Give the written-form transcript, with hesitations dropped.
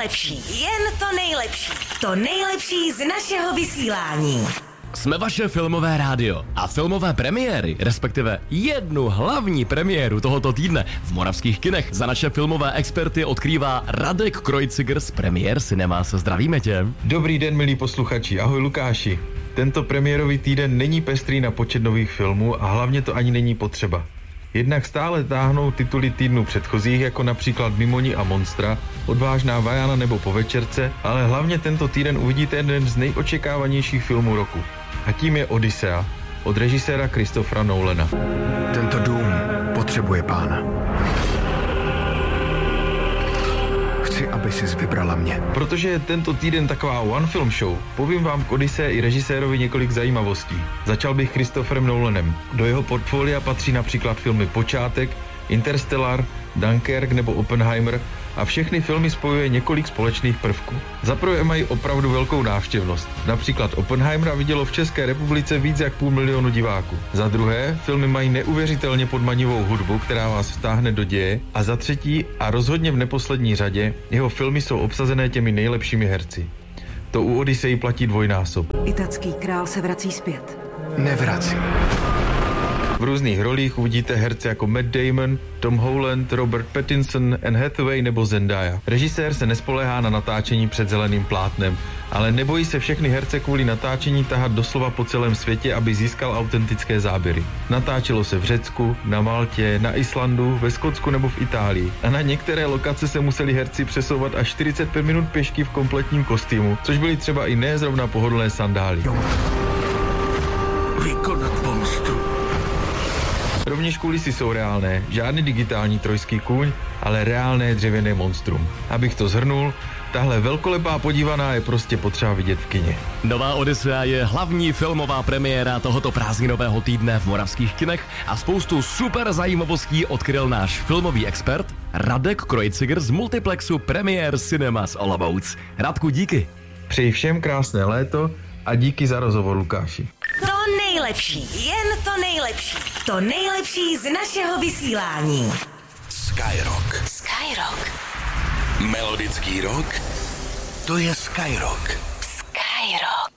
nejlepší, jen to nejlepší. To nejlepší z našeho vysílání. Jsme vaše filmové rádio a filmové premiéry, respektive jednu hlavní premiéru tohoto týdne v moravských kinech za naše filmové experty odkrývá Radek Kreuziger z Premiér Cinemas. Zdravíme tě. Dobrý den, milí posluchači, ahoj Lukáši. Tento premiérový týden není pestrý na počet nových filmů a hlavně to ani není potřeba. Jednak stále táhnou tituly týdnů předchozích, jako například Mimoni a Monstra, Odvážná Vajana nebo Po večerce, ale hlavně tento týden uvidíte jeden z nejočekávanějších filmů roku. A tím je Odyssea od režiséra Christophera Nolana. Tento dům potřebuje pána. Chci, aby sis vybrala mě. Protože je tento týden taková one film show, povím vám k Odyssee i režisérovi několik zajímavostí. Začal bych Christopherem Nolanem. Do jeho portfolia patří například filmy Počátek, Interstellar, Dunkirk nebo Oppenheimer a všechny filmy spojuje několik společných prvků. Za prvé mají opravdu velkou návštěvnost. Například Oppenheimera vidělo v České republice víc jak 500 000 diváků. Za druhé, filmy mají neuvěřitelně podmanivou hudbu, která vás vtáhne do děje. A za třetí, a rozhodně v neposlední řadě, jeho filmy jsou obsazené těmi nejlepšími herci. To u Odyssey platí dvojnásob. Italský král se vrací zpět. Nevrací. V různých rolích uvidíte herce jako Matt Damon, Tom Holland, Robert Pattinson, Anne Hathaway nebo Zendaya. Režisér se nespoléhá na natáčení před zeleným plátnem, ale nebojí se všechny herce kvůli natáčení tahat doslova po celém světě, aby získal autentické záběry. Natáčelo se v Řecku, na Maltě, na Islandu, ve Skotsku nebo v Itálii. A na některé lokace se museli herci přesouvat až 45 minut pěšky v kompletním kostýmu, což byly třeba i ne zrovna pohodlné sandály. Vykonat monstru. Rovněž kulisy jsou reálné, žádný digitální trojský kůň, ale reálné dřevěné monstrum. Abych to shrnul, tahle velkolepá podívaná je prostě potřeba vidět v kině. Nová Odyssea je hlavní filmová premiéra tohoto prázdninového týdne v moravských kinech a spoustu super zajímavostí odkryl náš filmový expert Radek Kreuziger z multiplexu Premiér Cinemas Olomouc. Radku, díky. Přeji všem krásné léto a díky za rozhovor, Lukáši. To nejlepší, jen to nejlepší. To nejlepší z našeho vysílání. Skyrock. Skyrock. Melodický rock, to je Skyrock. Skyrock.